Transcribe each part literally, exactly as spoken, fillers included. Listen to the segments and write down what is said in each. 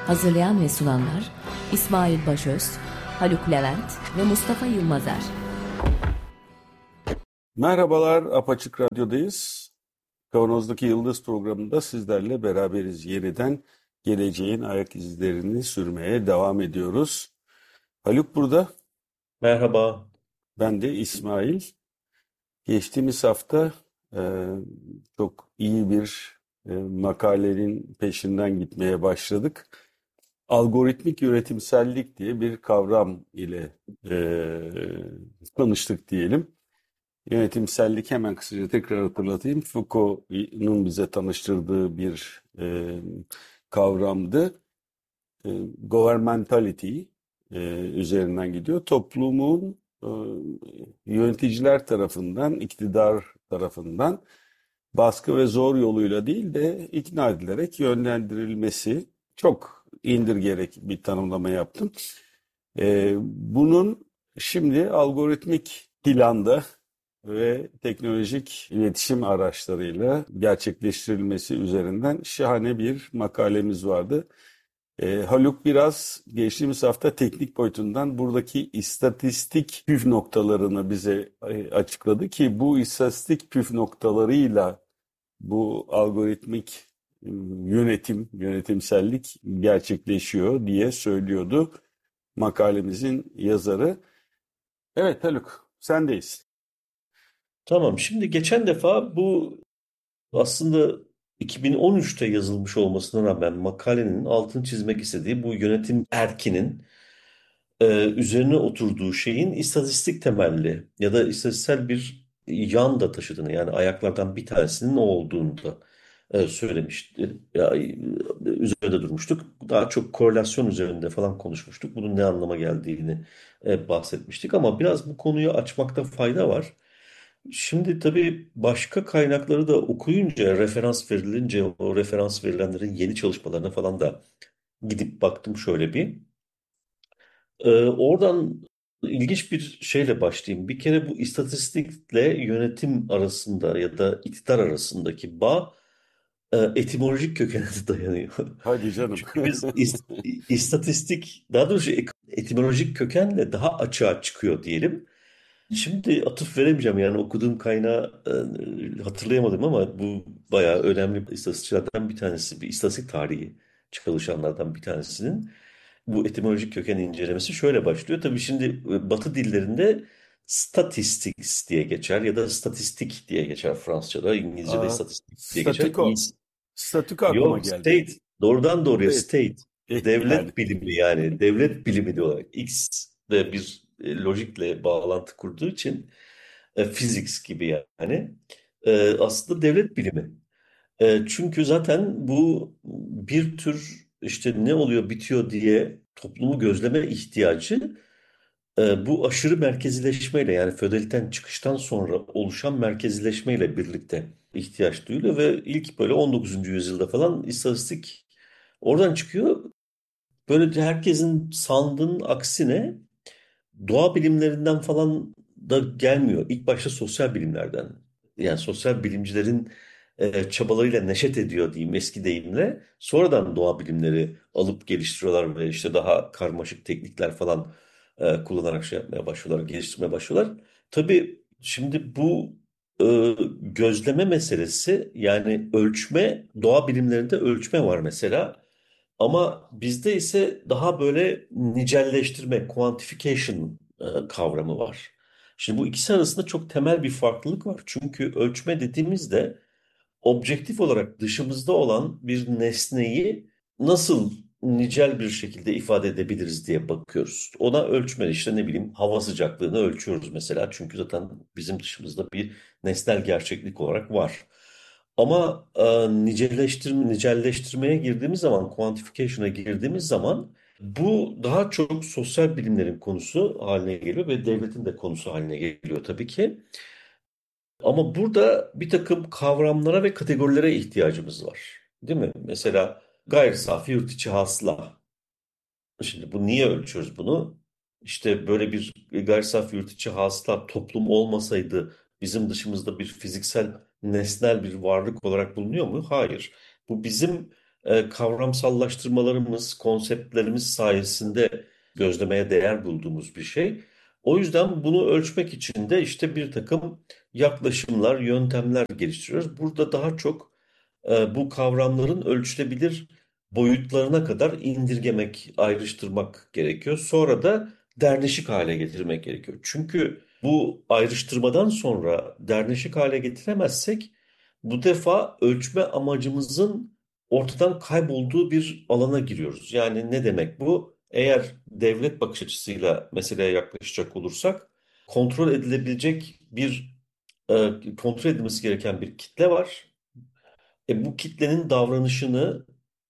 Hazırlayan ve sunanlar İsmail Başöz, Haluk Levent ve Mustafa Yılmazer. Merhabalar, Apaçık Radyo'dayız. Kavanoz'daki Yıldız programında sizlerle beraberiz. Yeniden geleceğin ayak izlerini sürmeye devam ediyoruz. Haluk burada, Merhaba. ben de İsmail. Geçtiğimiz hafta e, çok iyi bir e, makalenin peşinden gitmeye başladık. Algoritmik yönetimsellik diye bir kavram ile e, tanıştık diyelim. Yönetimsellik hemen kısaca tekrar hatırlatayım. Foucault'un bize tanıştırdığı bir e, kavramdı. E, governmentality e, üzerinden gidiyor. Toplumun e, yöneticiler tarafından, iktidar tarafından baskı ve zor yoluyla değil de ikna edilerek yönlendirilmesi, çok indirgerek bir tanımlama yaptım. E, bunun şimdi algoritmik planda ve teknolojik iletişim araçlarıyla gerçekleştirilmesi üzerinden şahane bir makalemiz vardı. E, Haluk biraz geçtiğimiz hafta teknik boyutundan buradaki istatistik püf noktalarını bize e, açıkladı ki bu istatistik püf noktalarıyla bu algoritmik e, yönetim, yönetimsellik gerçekleşiyor diye söylüyordu makalemizin yazarı. Evet Haluk, sendeyiz. Tamam. Şimdi geçen defa bu aslında iki bin on üçte yazılmış olmasına rağmen makalenin altını çizmek istediği bu yönetim erkinin e, üzerine oturduğu şeyin istatistik temelli ya da istatistiksel bir yan da taşıdığını, yani ayaklardan bir tanesinin o olduğunu da e, söylemişti. Ya, e, üzerinde durmuştuk. Daha çok korelasyon üzerinde falan konuşmuştuk. Bunun ne anlama geldiğini e, bahsetmiştik ama biraz bu konuyu açmakta fayda var. Şimdi tabii başka kaynakları da okuyunca, referans verilince o referans verilenlerin yeni çalışmalarına falan da gidip baktım şöyle bir. Ee, oradan ilginç bir şeyle başlayayım. Bir kere bu istatistikle yönetim arasında ya da iktidar arasındaki bağ e, etimolojik kökene de dayanıyor. Hadi canım. Çünkü biz is- istatistik, daha doğrusu ek- etimolojik kökenle daha açığa çıkıyor diyelim. Şimdi atıf veremeyeceğim, yani okuduğum kaynağı e, hatırlayamadım ama bu bayağı önemli bir istatistikçilerden bir tanesi, bir istatistik tarihi çalışanlardan bir tanesinin bu etimolojik köken incelemesi şöyle başlıyor. Tabii şimdi e, Batı dillerinde statistics diye geçer ya da statistik diye geçer Fransızca'da, İngilizce'de Aa, istatistik diye geçer. statiko. Statiko aklıma Yok, geldi. state. Doğrudan doğruya Evet. state. Eh, yani. Devlet bilimi, yani devlet bilimi de olarak X de bir e, lojikle bağlantı kurduğu için e, physics gibi yani. E, aslında devlet bilimi. E, çünkü zaten bu bir tür işte ne oluyor bitiyor diye toplumu gözleme ihtiyacı e, bu aşırı merkezileşmeyle, yani feodaliten çıkıştan sonra oluşan merkezileşmeyle birlikte ihtiyaç duyuluyor ve ilk böyle on dokuzuncu yüzyılda falan istatistik oradan çıkıyor. Böyle herkesin sandığının aksine doğa bilimlerinden falan da gelmiyor. İlk başta sosyal bilimlerden. Yani sosyal bilimcilerin e, çabalarıyla neşet ediyor diyeyim eski deyimle. Sonradan doğa bilimleri alıp geliştiriyorlar ve işte daha karmaşık teknikler falan e, kullanarak şey yapmaya başlıyorlar, geliştirmeye başlıyorlar. Tabii şimdi bu e, gözleme meselesi, yani ölçme, doğa bilimlerinde ölçme var mesela. Ama bizde ise daha böyle nicelleştirme, quantification e, kavramı var. Şimdi bu ikisi arasında çok temel bir farklılık var. Çünkü ölçme dediğimizde objektif olarak dışımızda olan bir nesneyi nasıl nicel bir şekilde ifade edebiliriz diye bakıyoruz. Ona ölçme, işte ne bileyim, hava sıcaklığını ölçüyoruz mesela. Çünkü zaten bizim dışımızda bir nesnel gerçeklik olarak var. Ama e, nicelleştirme, nicelleştirmeye girdiğimiz zaman, quantification'a girdiğimiz zaman bu daha çok sosyal bilimlerin konusu haline geliyor ve devletin de konusu haline geliyor tabii ki. Ama burada bir takım kavramlara ve kategorilere ihtiyacımız var. Değil mi? Mesela gayri safi yurt içi hasıla. Şimdi bu niye ölçüyoruz bunu? İşte böyle bir gayri safi yurt içi hasıla toplum olmasaydı bizim dışımızda bir fiziksel nesnel bir varlık olarak bulunuyor mu? Hayır. Bu bizim e, kavramsallaştırmalarımız, konseptlerimiz sayesinde gözlemeye değer bulduğumuz bir şey. O yüzden bunu ölçmek için de işte bir takım yaklaşımlar, yöntemler geliştiriyoruz. Burada daha çok e, bu kavramların ölçülebilir boyutlarına kadar indirgemek, ayrıştırmak gerekiyor. Sonra da derneşik hale getirmek gerekiyor. Çünkü bu ayrıştırmadan sonra derneşik hale getiremezsek bu defa ölçme amacımızın ortadan kaybolduğu bir alana giriyoruz. Yani ne demek bu? Eğer devlet bakış açısıyla meseleye yaklaşacak olursak kontrol edilebilecek bir e, kontrol edilmesi gereken bir kitle var. E, bu kitlenin davranışını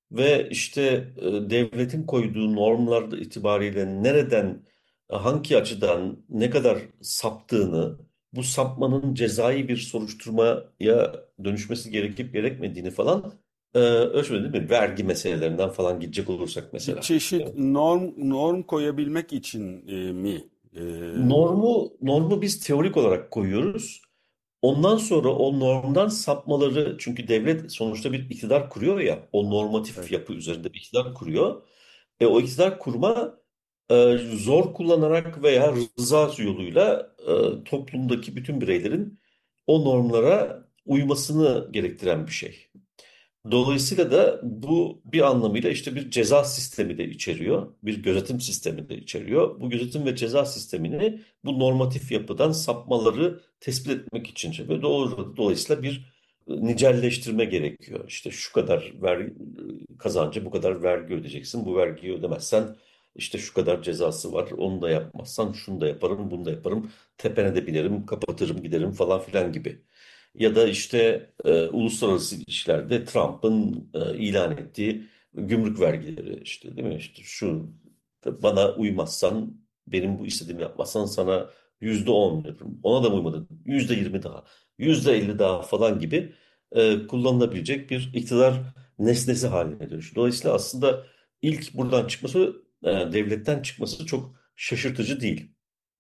ve işte e, devletin koyduğu normlar itibariyle nereden, e, hangi açıdan ne kadar saptığını, bu sapmanın cezai bir soruşturmaya dönüşmesi gerekip gerekmediğini falan e, ölçmedi değil mi? Vergi meselelerinden falan gidecek olursak Bir mesela. çeşit norm norm koyabilmek için e, mi? E, Normu, normu biz teorik olarak koyuyoruz. Ondan sonra o normdan sapmaları çünkü devlet sonuçta bir iktidar kuruyor ya o normatif evet. yapı üzerinde bir iktidar kuruyor. E, o iktidar kurma e, zor kullanarak veya rıza yoluyla e, toplumdaki bütün bireylerin o normlara uymasını gerektiren bir şey. Dolayısıyla da bu bir anlamıyla işte bir ceza sistemi de içeriyor, bir gözetim sistemi de içeriyor. Bu gözetim ve ceza sistemini bu normatif yapıdan sapmaları tespit etmek için çeviriyor. Doğru- Dolayısıyla bir e, nicelleştirme gerekiyor. İşte şu kadar vergi kazancı bu kadar vergi ödeyeceksin. Bu vergiyi ödemezsen işte şu kadar cezası var. Onu da yapmazsan şunu da yaparım, bunu da yaparım. Tepene de binerim, kapatırım, giderim falan filan gibi. Ya da işte e, uluslararası ilişkilerde Trump'ın e, ilan ettiği gümrük vergileri işte değil mi? İşte şu bana uymazsan benim bu istediğimi yapmazsan sana yüzde on veririm. Ona da mı uymadın? Yüzde yirmi daha, yüzde elli daha falan gibi e, kullanılabilecek bir iktidar nesnesi haline dönüşüyor. Dolayısıyla aslında ilk buradan çıkması e, devletten çıkması çok şaşırtıcı değil.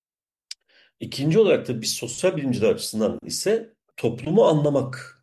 İkinci olarak da biz sosyal bilimciler açısından ise toplumu anlamak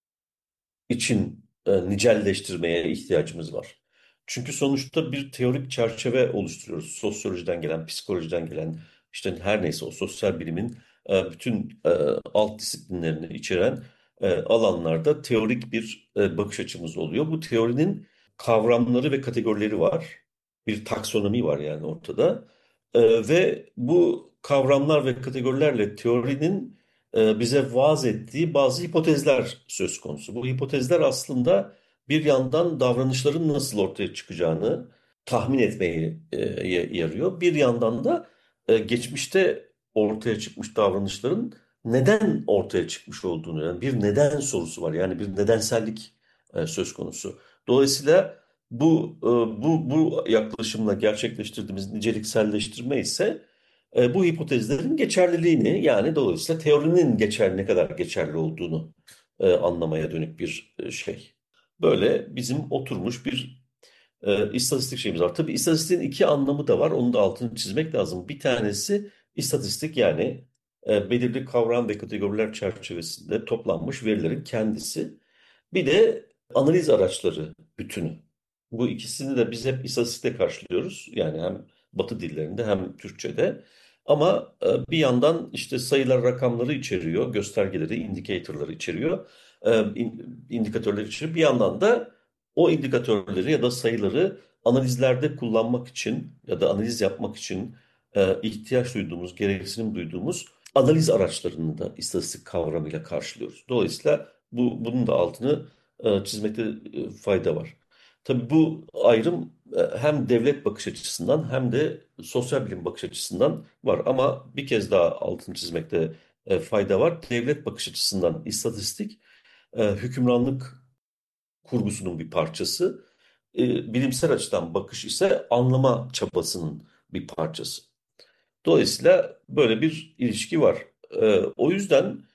için e, nicelleştirmeye ihtiyacımız var. Çünkü sonuçta bir teorik çerçeve oluşturuyoruz. Sosyolojiden gelen, psikolojiden gelen, işte her neyse o sosyal bilimin e, bütün e, alt disiplinlerini içeren e, alanlarda teorik bir e, bakış açımız oluyor. Bu teorinin kavramları ve kategorileri var. Bir taksonomi var yani ortada. E, ve bu kavramlar ve kategorilerle teorinin e, bize vaaz ettiği bazı hipotezler söz konusu. Bu hipotezler aslında bir yandan davranışların nasıl ortaya çıkacağını tahmin etmeye e, y- yarıyor. Bir yandan da e, geçmişte ortaya çıkmış davranışların neden ortaya çıkmış olduğunu, yani bir neden sorusu var. Yani bir nedensellik e, söz konusu. Dolayısıyla bu e, bu bu yaklaşımla gerçekleştirdiğimiz nicelikselleştirme ise e, bu hipotezlerin geçerliliğini yani dolayısıyla teorinin geçerli ne kadar geçerli olduğunu e, anlamaya dönük bir e, şey. Böyle bizim oturmuş bir e, istatistik şeyimiz var. Tabii istatistiğin iki anlamı da var. Onun da altını çizmek lazım. Bir tanesi istatistik yani e, belirli kavram ve kategoriler çerçevesinde toplanmış verilerin kendisi. Bir de analiz araçları bütünü. Bu ikisini de biz hep istatistikte karşılıyoruz. Yani hem Batı dillerinde hem Türkçe'de. Ama e, bir yandan işte sayılar, rakamları içeriyor, göstergeleri, indicator'ları içeriyor, e, in- indikatörleri içeriyor. Bir yandan da o indikatörleri ya da sayıları analizlerde kullanmak için ya da analiz yapmak için e, ihtiyaç duyduğumuz, gereksinim duyduğumuz analiz araçlarını da istatistik kavramıyla karşılıyoruz. Dolayısıyla bu bunun da altını e, çizmekte e, fayda var. Tabii bu ayrım e, hem devlet bakış açısından hem de sosyal bilim bakış açısından var. Ama bir kez daha altını çizmekte e, fayda var. Devlet bakış açısından istatistik e, hükümranlık kurgusunun bir parçası. E, bilimsel açıdan bakış ise anlama çabasının bir parçası. Dolayısıyla böyle bir ilişki var. E, o yüzden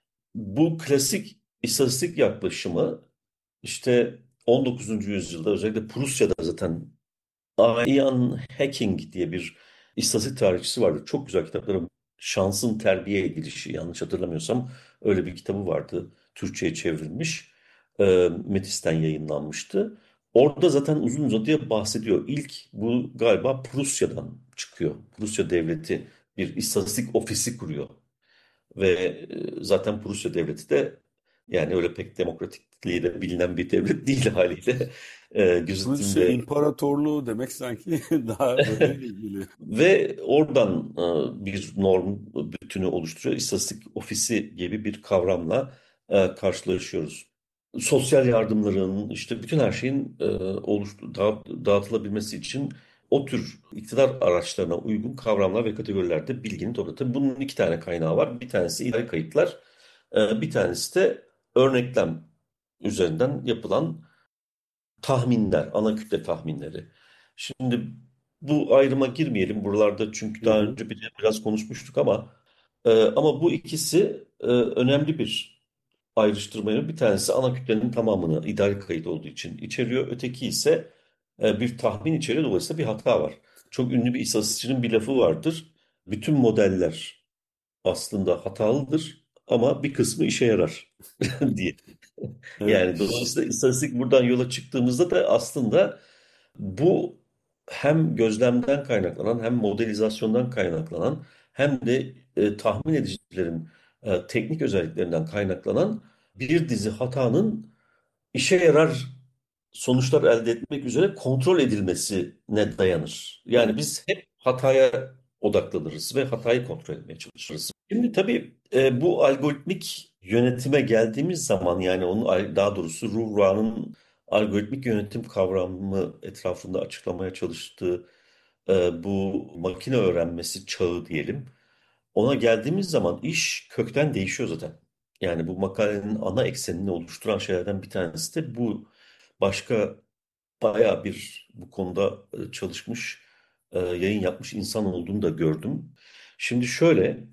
bu klasik istatistik yaklaşımı işte on dokuzuncu yüzyılda özellikle Prusya'da zaten Ian Hacking diye bir istatistik tarihçisi vardı. Çok güzel kitapları. Şansın Terbiye Edilişi yanlış hatırlamıyorsam öyle bir kitabı vardı. Türkçe'ye çevrilmiş. E, Metis'ten yayınlanmıştı. Orada zaten uzun uzadıya bahsediyor. İlk bu galiba Prusya'dan çıkıyor. Prusya devleti bir istatistik ofisi kuruyor. Ve e, zaten Prusya devleti de yani öyle pek demokratikliği de bilinen bir devlet değil haliyle. E, Rusya gözetimde İmparatorluğu demek sanki daha böyle ilgili. ve oradan e, bir norm bütünü oluşturuyor. İstatistik ofisi gibi bir kavramla e, karşılaşıyoruz. Sosyal yardımların işte bütün her şeyin e, oluştu, dağıt- dağıtılabilmesi için o tür iktidar araçlarına uygun kavramlar ve kategorilerde bilginin topladı. Tabii bunun iki tane kaynağı var. Bir tanesi idari kayıtlar, e, bir tanesi de örneklem üzerinden yapılan tahminler, ana kütle tahminleri. Şimdi bu ayrıma girmeyelim buralarda çünkü Hı daha hı. önce bir, biraz konuşmuştuk ama e, ama bu ikisi e, önemli bir ayrıştırmayı. Bir tanesi ana kütlenin tamamını idari kayıt olduğu için içeriyor. Öteki ise e, bir tahmin içeriyor. Dolayısıyla bir hata var. Çok ünlü bir istatistikçinin bir lafı vardır. Bütün modeller aslında hatalıdır ama bir kısmı işe yarar diye. Yani Evet. dolayısıyla istatistik buradan yola çıktığımızda da aslında bu hem gözlemden kaynaklanan hem modelizasyondan kaynaklanan hem de e, tahmin edicilerin e, teknik özelliklerinden kaynaklanan bir dizi hatanın işe yarar sonuçlar elde etmek üzere kontrol edilmesine dayanır. Yani Evet. biz hep hataya odaklanırız ve hatayı kontrol etmeye çalışırız. Şimdi tabii e, bu algoritmik yönetime geldiğimiz zaman yani onun al- daha doğrusu Ruhra'nın algoritmik yönetim kavramı etrafında açıklamaya çalıştığı e, bu makine öğrenmesi çağı diyelim. Ona geldiğimiz zaman iş kökten değişiyor zaten. Yani bu makalenin ana eksenini oluşturan şeylerden bir tanesi de bu. Başka bayağı bir bu konuda e, çalışmış, e, yayın yapmış insan olduğunu da gördüm. Şimdi şöyle,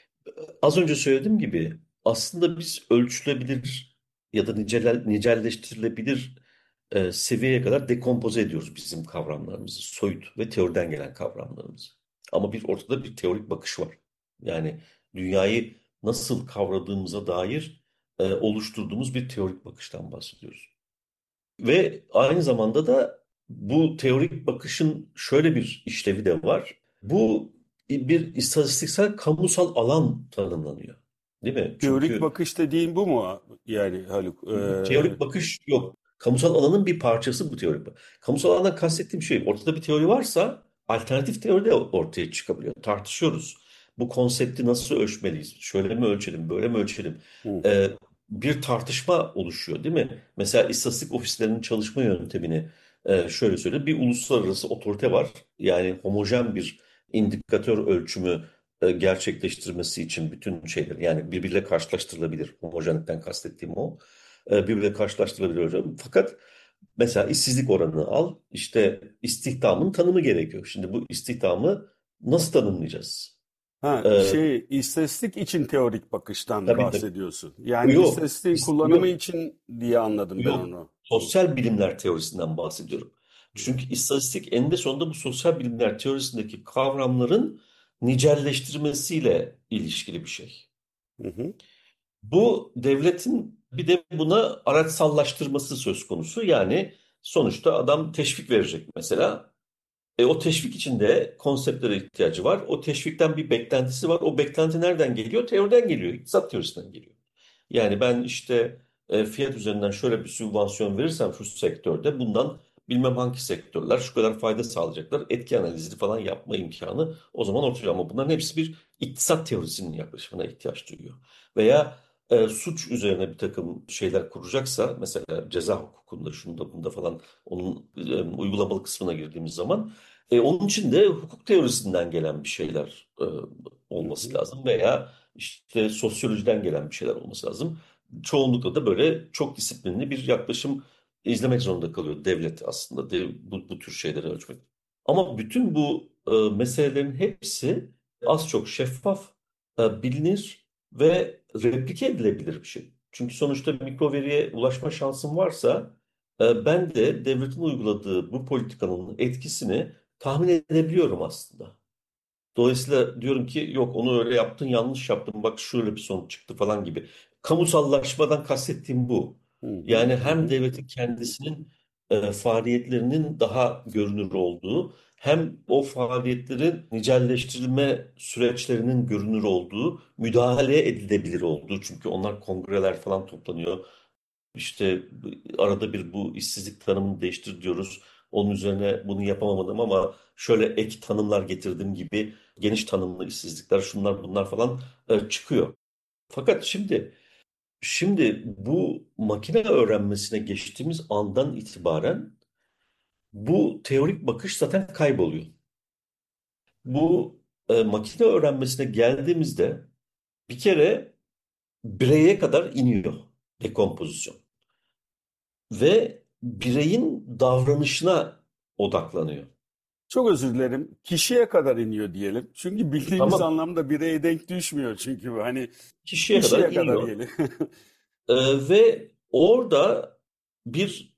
az önce söylediğim gibi aslında biz ölçülebilir ya da nicel, nicelleştirilebilir e, seviyeye kadar dekompoze ediyoruz bizim kavramlarımızı, soyut ve teoriden gelen kavramlarımızı. Ama bir ortada bir teorik bakış var. Yani dünyayı nasıl kavradığımıza dair e, oluşturduğumuz bir teorik bakıştan bahsediyoruz. Ve aynı zamanda da bu teorik bakışın şöyle bir işlevi de var. Bu bir istatistiksel kamusal alan tanımlanıyor. Değil mi? Teorik Çünkü bakış dediğin bu mu yani Haluk? Ee, teorik bakış yok. Kamusal alanın bir parçası bu teorik bakış. Kamusal alandan kastettiğim şey ortada bir teori varsa alternatif teori de ortaya çıkabiliyor. Tartışıyoruz. Bu konsepti nasıl ölçmeliyiz? Şöyle mi ölçelim, böyle mi ölçelim? hı, Ee, bir tartışma oluşuyor değil mi? Mesela istatistik ofislerinin çalışma yöntemini e, şöyle söyleyeyim. Bir uluslararası otorite var. Yani homojen bir indikatör ölçümü e, gerçekleştirmesi için bütün şeyler yani birbiriyle karşılaştırılabilir. Homojenlikten kastettiğim o e, birbirine karşılaştırılabilir hocam. Fakat mesela işsizlik oranını al, işte istihdamın tanımı gerekiyor. Şimdi bu istihdamı nasıl tanımlayacağız? ha E, şey istatistik için teorik bakıştan tabii tabii. bahsediyorsun. Yani Yok, istatistiğin is- kullanımı yok, için diye anladım ben yok. onu. Hı, Sosyal bilimler teorisinden bahsediyorum. hı, Çünkü istatistik eninde sonunda bu sosyal bilimler teorisindeki kavramların nicelleştirmesiyle ilişkili bir şey. hı, hı. Bu devletin bir de buna araçsallaştırması söz konusu. Yani sonuçta adam teşvik verecek mesela. E, o teşvik için de konseptlere ihtiyacı var. O teşvikten bir beklentisi var. O beklenti nereden geliyor? Teoriden geliyor. İktisat teorisinden geliyor. Yani ben işte e, fiyat üzerinden şöyle bir sübvansiyon verirsem şu sektörde bundan bilmem hangi sektörler şu kadar fayda sağlayacaklar. Etki analizini falan yapma imkanı o zaman ortaya. Ama bunların hepsi bir iktisat teorisinin yaklaşımına ihtiyaç duyuyor. Veya e, suç üzerine bir takım şeyler kuracaksa mesela ceza hukukunda şunda bunda falan onun e, uygulamalı kısmına girdiğimiz zaman e, onun için de hukuk teorisinden gelen bir şeyler e, Hı olması hı. lazım veya işte sosyolojiden gelen bir şeyler olması lazım. Çoğunlukla da böyle çok disiplinli bir yaklaşım izlemek zorunda kalıyor devlet aslında de, bu, bu tür şeyleri ölçmek. Ama bütün bu e, meselelerin hepsi az çok şeffaf, e, bilinir ve replike edilebilir bir şey. Çünkü sonuçta mikro veriye ulaşma şansım varsa e, ben de devletin uyguladığı bu politikanın etkisini tahmin edebiliyorum aslında. Dolayısıyla diyorum ki yok onu öyle yaptın yanlış yaptın bak şöyle bir sonuç çıktı falan gibi. Kamusallaşmadan kastettiğim bu. Hı hı, Yani hı hem hı. devletin kendisinin e, faaliyetlerinin daha görünür olduğu, hem o faaliyetlerin nicelleştirilme süreçlerinin görünür olduğu, müdahale edilebilir olduğu. Çünkü onlar kongreler falan toplanıyor. İşte arada bir bu işsizlik tanımını değiştir diyoruz. Onun üzerine bunu yapamadım ama şöyle ek tanımlar getirdim gibi geniş tanımlı işsizlikler, şunlar bunlar falan e, çıkıyor. Fakat şimdi şimdi bu makine öğrenmesine geçtiğimiz andan itibaren bu teorik bakış zaten kayboluyor. Bu e, makine öğrenmesine geldiğimizde bir kere bireye kadar iniyor dekompozisyon ve bireyin davranışına odaklanıyor. Çok özür dilerim. Kişiye kadar iniyor diyelim. Çünkü bildiğimiz Tamam, anlamda bireye denk düşmüyor çünkü bu. Hani kişiye kadar kişiye kadar iniyor. geliyor. E, ve orada bir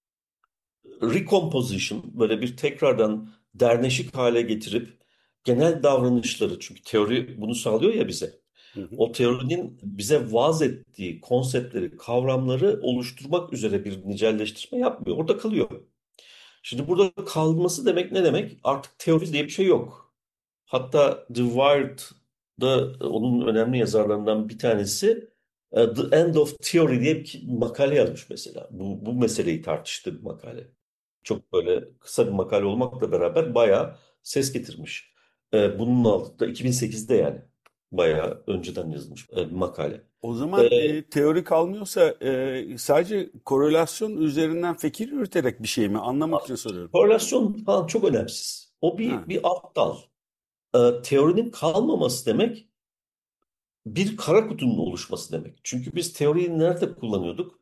recomposition, böyle bir tekrardan derneşik hale getirip genel davranışları, çünkü teori bunu sağlıyor ya bize. Hı hı. O teorinin bize vaaz ettiği konseptleri, kavramları oluşturmak üzere bir nicelleştirme yapmıyor. Orada kalıyor. Şimdi burada kalması demek ne demek? Artık teori diye bir şey yok. Hatta The Wired'da onun önemli yazarlarından bir tanesi e, The End of Theory diye bir makale yazmış mesela. Bu, bu meseleyi tartıştığı bir makale. Çok böyle kısa bir makale olmakla beraber bayağı ses getirmiş. E, bunun altında iki bin sekizde, yani bayağı önceden yazılmış e, bir makale. O E, zaman e, teori kalmıyorsa e, sadece korelasyon üzerinden fikir yürüterek bir şey mi? Anlamak için soruyorum. Korelasyon falan çok önemsiz. O bir, Ha, bir alt dal. E, teorinin kalmaması demek bir kara kutunun oluşması demek. Çünkü biz teoriyi nerede kullanıyorduk?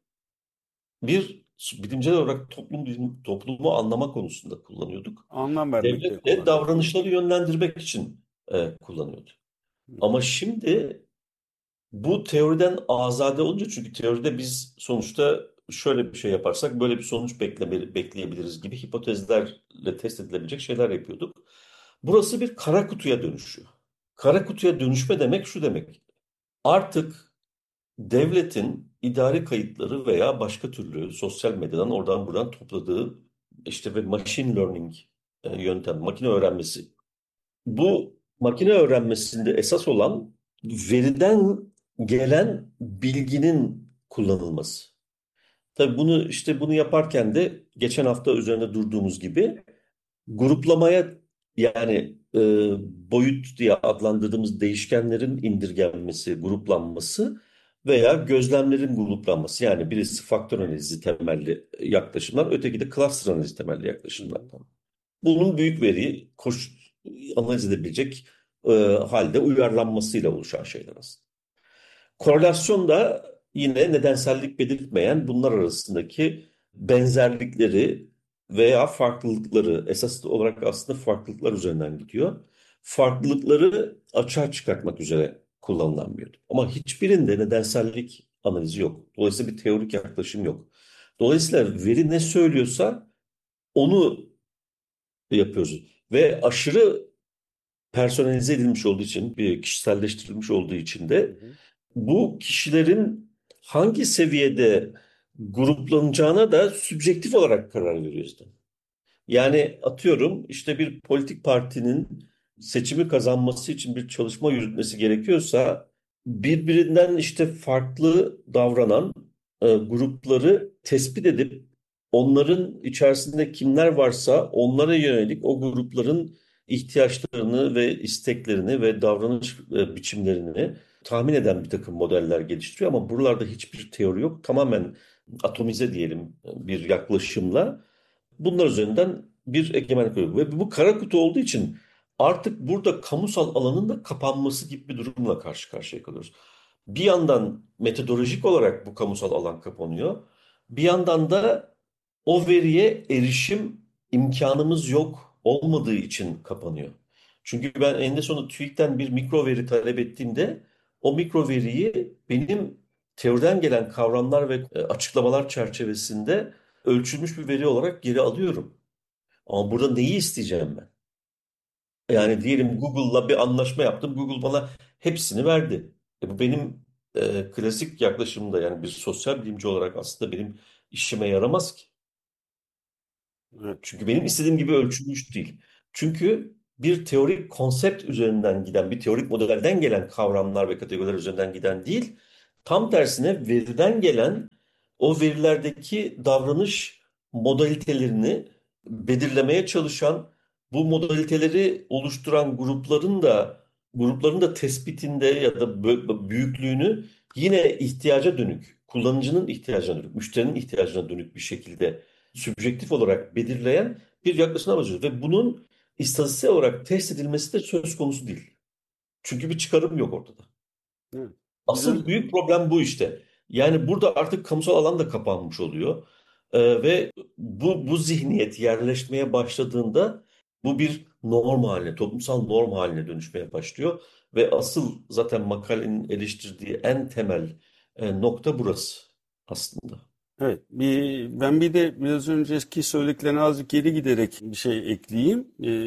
Bir, bilimsel olarak toplum, toplumu anlama konusunda kullanıyorduk. anlam vermekte Devlet de kullanıyorduk. davranışları yönlendirmek için e, kullanıyordu. Hı Ama hı. şimdi bu teoriden azade olunca, çünkü teoride biz sonuçta şöyle bir şey yaparsak böyle bir sonuç bekleme, bekleyebiliriz gibi hipotezlerle test edilebilecek şeyler yapıyorduk. Burası bir kara kutuya dönüşüyor. Kara kutuya dönüşme demek şu demek: artık devletin idari kayıtları veya başka türlü sosyal medyadan oradan buradan topladığı işte ve machine learning e, yöntem, makine öğrenmesi. Bu makine öğrenmesinde esas olan veriden gelen bilginin kullanılması. Tabii bunu işte bunu yaparken de geçen hafta üzerinde durduğumuz gibi gruplamaya, yani e, boyut diye adlandırdığımız değişkenlerin indirgenmesi, gruplanması veya gözlemlerin gruplanması. Yani birisi faktör analizi temelli yaklaşımlar, öteki de cluster analizi temelli Hı yaklaşımlar. hı. Bunun büyük veriyi koş, analiz edebilecek e, halde uyarlanmasıyla oluşan şeyler aslında. Korelasyon da yine nedensellik belirtmeyen bunlar arasındaki benzerlikleri veya farklılıkları, esas olarak aslında farklılıklar üzerinden gidiyor. Farklılıkları açığa çıkartmak üzere kullanılan bir yöntem. Ama hiçbirinde nedensellik analizi yok. Dolayısıyla bir teorik yaklaşım yok. Dolayısıyla veri ne söylüyorsa onu yapıyoruz. Ve aşırı personalize edilmiş olduğu için, bir kişiselleştirilmiş olduğu için Hı de hı. bu kişilerin hangi seviyede gruplanacağına da sübjektif olarak karar veriyoruz. Yani atıyorum, işte bir politik partinin seçimi kazanması için bir çalışma yürütmesi gerekiyorsa birbirinden işte farklı davranan e, grupları tespit edip onların içerisinde kimler varsa onlara yönelik o grupların ihtiyaçlarını ve isteklerini ve davranış e, biçimlerini tahmin eden bir takım modeller geliştiriyor. Ama buralarda hiçbir teori yok. Tamamen atomize diyelim bir yaklaşımla bunlar üzerinden bir egemenlik kuruyor. Ve bu kara kutu olduğu için artık burada kamusal alanın da kapanması gibi bir durumla karşı karşıya kalıyoruz. Bir yandan metodolojik olarak bu kamusal alan kapanıyor. Bir yandan da o veriye erişim imkanımız yok olmadığı için kapanıyor. Çünkü ben eninde sonunda TÜİK'ten bir mikro veri talep ettiğimde o mikro veriyi benim teoriden gelen kavramlar ve e, açıklamalar çerçevesinde ölçülmüş bir veri olarak geri alıyorum. Ama burada neyi isteyeceğim ben? Yani diyelim Google'la bir anlaşma yaptım. Google bana hepsini verdi. E bu benim e, klasik yaklaşımda, yani bir sosyal bilimci olarak aslında benim işime yaramaz ki. Evet. Çünkü benim istediğim gibi ölçülmüş değil. Çünkü bir teorik konsept üzerinden giden, bir teorik modelden gelen kavramlar ve kategoriler üzerinden giden değil, tam tersine veriden gelen o verilerdeki davranış modalitelerini belirlemeye çalışan, bu modaliteleri oluşturan grupların da grupların da tespitinde ya da bö- büyüklüğünü yine ihtiyaca dönük, kullanıcının ihtiyacına dönük, müşterinin ihtiyacına dönük bir şekilde sübjektif olarak belirleyen bir yaklaşım amacı. Ve bunun istatistiksel olarak test edilmesi de söz konusu değil. Çünkü bir çıkarım yok ortada. Evet. Biraz Asıl büyük problem bu işte. Yani burada artık kamusal alan da kapanmış oluyor. Ee, ve bu, bu zihniyet yerleşmeye başladığında bu bir norm haline, toplumsal norm haline dönüşmeye başlıyor. Ve asıl zaten makalenin eleştirdiği en temel e, nokta burası aslında. evet. Bir, ben bir de biraz önceki söylediklerine azıcık geri giderek bir şey ekleyeyim. Ee,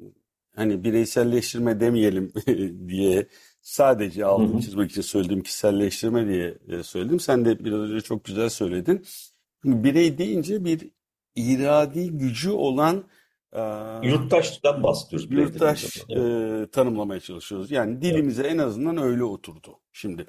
hani bireyselleştirme demeyelim diye sadece Hı altını hı. çizmek için söylediğim kişiselleştirme diye e, söyledim. Sen de biraz önce çok güzel söyledin. Şimdi birey deyince bir iradi gücü olan e, Yurttaşlıktan bahsediyoruz birey dediğimiz yurttaş zaman. e, Evet, tanımlamaya çalışıyoruz. Yani evet, dilimize en azından öyle oturdu. Şimdi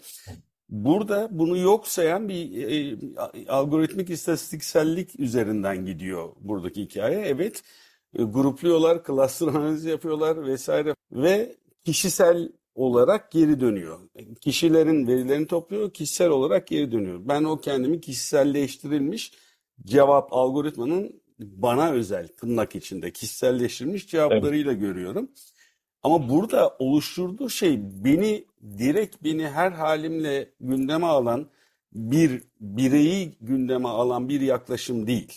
burada bunu yok sayan bir e, algoritmik istatistiksellik üzerinden gidiyor buradaki hikaye. Evet, e, grupluyorlar, cluster analizi yapıyorlar vesaire ve kişisel olarak geri dönüyor. Kişilerin verilerini topluyor, kişisel olarak geri dönüyor. Ben o kendimi kişiselleştirilmiş cevap algoritmanın bana özel tırnak içinde kişiselleştirilmiş evet, cevaplarıyla görüyorum. Ama burada oluşturduğu şey beni direkt beni her halimle gündeme alan bir bireyi gündeme alan bir yaklaşım değil.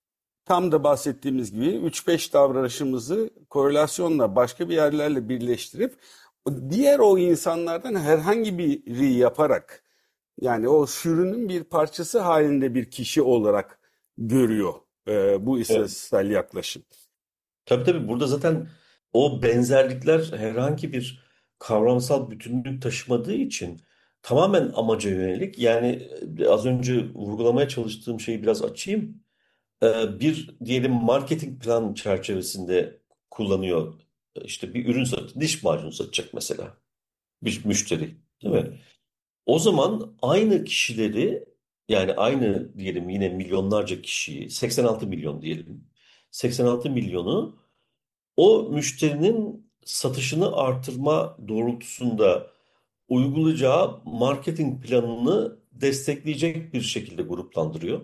Tam da bahsettiğimiz gibi üç beş davranışımızı korelasyonla başka bir yerlerle birleştirip diğer o insanlardan herhangi biri yaparak yani o sürünün bir parçası halinde bir kişi olarak görüyor e, bu evet. istatistiksel yaklaşım. Tabii tabii burada zaten o benzerlikler herhangi bir kavramsal bütünlük taşımadığı için tamamen amaca yönelik. Yani e, az önce vurgulamaya çalıştığım şeyi biraz açayım. Ee, Bir diyelim marketing plan çerçevesinde kullanıyor. İşte bir ürün satıyor. Diş macunu satacak mesela bir müşteri, değil Hı. mi? O zaman aynı kişileri yani aynı diyelim yine milyonlarca kişiyi seksen altı milyon diyelim. seksen altı milyonu o müşterinin satışını artırma doğrultusunda uygulayacağı marketing planını destekleyecek bir şekilde gruplandırıyor.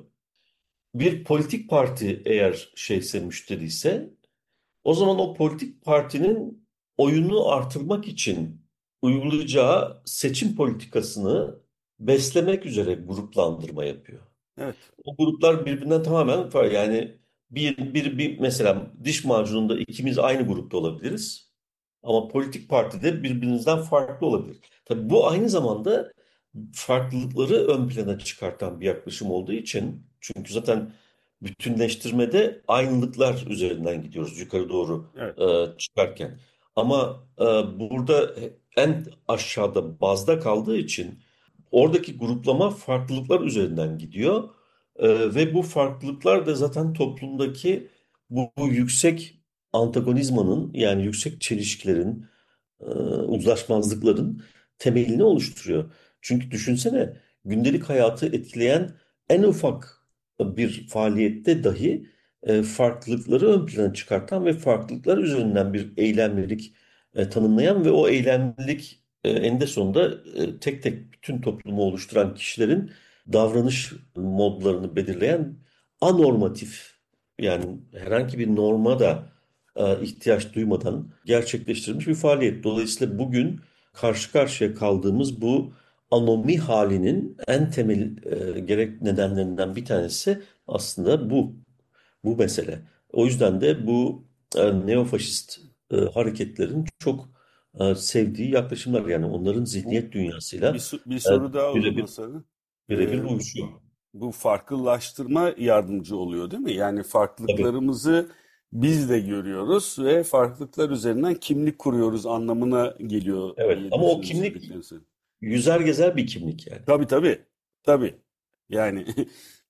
Bir politik parti eğer şeyse müşteri ise o zaman o politik partinin oyunu artırmak için uygulayacağı seçim politikasını beslemek üzere gruplandırma yapıyor. Evet. O gruplar birbirinden tamamen farklı. Yani bir, bir, bir mesela diş macununda ikimiz aynı grupta olabiliriz. Ama politik partide birbirimizden farklı olabilir. Tabii bu aynı zamanda farklılıkları ön plana çıkartan bir yaklaşım olduğu için çünkü zaten bütünleştirmede aynılıklar üzerinden gidiyoruz yukarı doğru Evet. e, çıkarken. Ama e, burada en aşağıda bazda kaldığı için oradaki gruplama farklılıklar üzerinden gidiyor. Ee, ve bu farklılıklar da zaten toplumdaki bu, bu yüksek antagonizmanın yani yüksek çelişkilerin, e, uzlaşmazlıkların temelini oluşturuyor. Çünkü düşünsene gündelik hayatı etkileyen en ufak bir faaliyette dahi e, farklılıkları ön plana çıkartan ve farklılıklar üzerinden bir eylemlilik e, tanımlayan ve o eylemlilik e, eninde sonunda e, tek tek bütün toplumu oluşturan kişilerin davranış modlarını belirleyen anormatif yani herhangi bir norma da e, ihtiyaç duymadan gerçekleştirilmiş bir faaliyet. Dolayısıyla bugün karşı karşıya kaldığımız bu anomi halinin en temel e, gerek nedenlerinden bir tanesi aslında bu, bu mesele. O yüzden de bu e, neofaşist e, hareketlerin çok e, sevdiği yaklaşımlar yani onların Bu zihniyet bir, dünyasıyla su- bir e, soru daha o zaman birebir sana. birebir Ee, uyuşuyor. bu farklılaştırma yardımcı oluyor değil mi? Yani Tabii. farklılıklarımızı biz de görüyoruz ve farklılıklar üzerinden kimlik kuruyoruz anlamına geliyor Evet diye ama o düşünüyorum kimlik söylediklerini. yüzer gezer bir kimlik yani. Tabii tabii. Tabii. Yani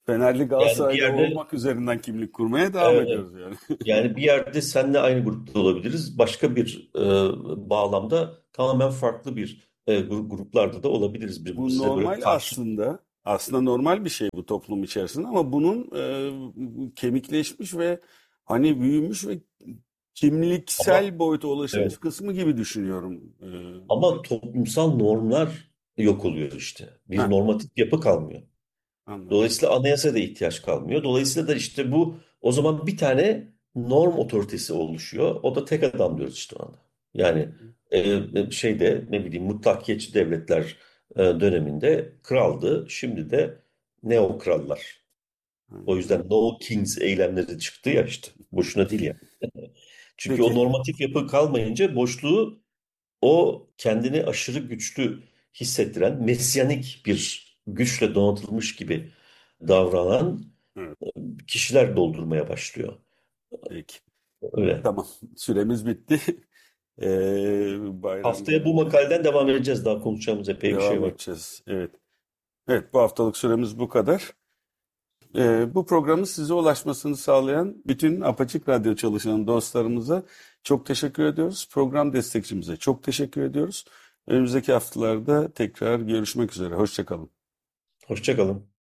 Fenerli Yani bir Galatasaraylı yerde olmak üzerinden kimlik kurmaya devam evet, ediyoruz yani. yani bir yerde seninle aynı grupta olabiliriz. Başka bir e, bağlamda tamamen farklı bir e, gru- gruplarda da olabiliriz Bu birbirimize böyle normal karşı. aslında. Aslında normal bir şey bu toplum içerisinde ama bunun e, kemikleşmiş ve hani büyümüş ve Ama kimliksel boyuta ulaşmış evet. kısmı gibi düşünüyorum. E, Ama toplumsal normlar yok oluyor işte. Bir heh, normatif yapı kalmıyor. anladım. Dolayısıyla anayasaya da ihtiyaç kalmıyor. Dolayısıyla da işte bu o zaman bir tane norm otoritesi oluşuyor. O da tek adam diyoruz işte ona. Yani e, e, şeyde ne bileyim mutlakiyetçi devletler e, döneminde kraldı. Şimdi de neo krallar. O Aynen yüzden öyle. no kings eylemleri çıktı ya işte. Boşuna değil yani. Çünkü o Peki. normatif yapı kalmayınca boşluğu o kendini aşırı güçlü hissettiren, mesyanik bir güçle donatılmış gibi davranan Evet, kişiler doldurmaya başlıyor. peki. Öyle. Tamam. Süremiz bitti. E, bayram Haftaya bu gelince makaleden devam edeceğiz. Daha konuşacağımız epey bir şey devam var. edeceğiz. Evet. Evet, bu haftalık süremiz bu kadar. Ee, bu programın size ulaşmasını sağlayan bütün Apaçık Radyo çalışan dostlarımıza çok teşekkür ediyoruz. Program destekçimize çok teşekkür ediyoruz. Önümüzdeki haftalarda tekrar görüşmek üzere. Hoşça kalın. Hoşça kalın.